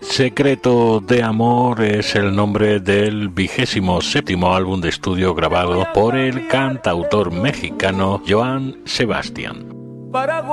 Secreto de Amor es el nombre del 27º álbum de estudio grabado por el cantautor mexicano Joan Sebastián.